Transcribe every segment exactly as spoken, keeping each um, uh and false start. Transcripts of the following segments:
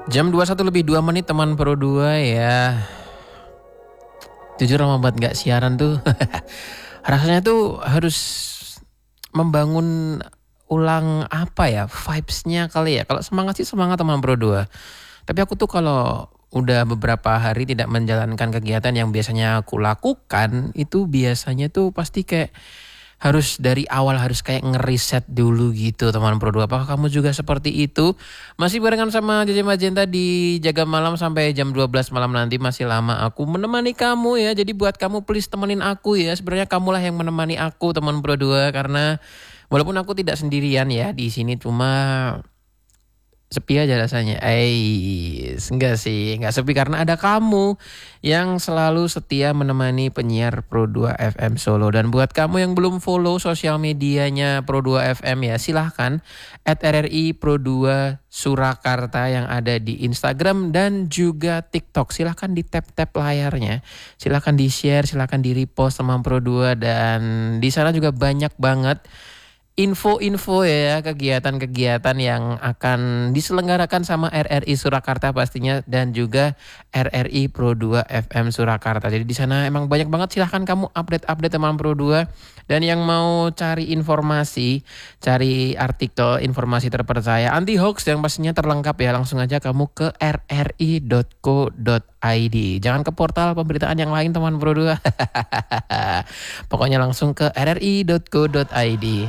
Jam dua puluh satu lebih dua menit teman Pro dua ya. Jujur lama banget gak siaran tuh. Rasanya tuh harus membangun ulang apa ya, vibes-nya kali ya. Kalau semangat sih semangat teman Pro dua. Tapi aku tuh kalau udah beberapa hari tidak menjalankan kegiatan yang biasanya aku lakukan, itu biasanya tuh pasti kayak harus dari awal harus kayak ngeriset dulu gitu teman Pro dua. Apakah kamu juga seperti itu? Masih barengan sama J J Magenta di Jaga Malam sampai jam dua belas malam nanti, masih lama aku menemani kamu ya. Jadi buat kamu please temenin aku ya. Sebenarnya kamulah yang menemani aku teman Pro dua, karena walaupun aku tidak sendirian ya di sini, cuma sepi aja rasanya. Eh, enggak sih, enggak sepi karena ada kamu yang selalu setia menemani penyiar Pro dua F M Solo. Dan buat kamu yang belum follow sosial medianya Pro dua F M ya, silahkan at R R I Pro dua Surakarta yang ada di Instagram dan juga TikTok. Silahkan di tap-tap layarnya, silahkan di share, silahkan di repost teman Pro dua. Dan di sana juga banyak banget info-info ya, kegiatan-kegiatan yang akan diselenggarakan sama R R I Surakarta pastinya, dan juga R R I Pro dua F M Surakarta. Jadi di sana emang banyak banget, silahkan kamu update-update teman Pro dua. Dan yang mau cari informasi, cari artikel informasi terpercaya, anti hoax yang pastinya terlengkap ya, langsung aja kamu ke r r i dot co dot i d. Jangan ke portal pemberitaan yang lain teman Pro dua. Pokoknya langsung ke r r i dot co dot i d.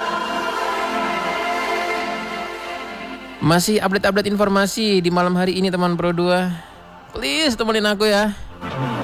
Masih update-update informasi di malam hari ini teman Pro dua. Please temenin aku ya.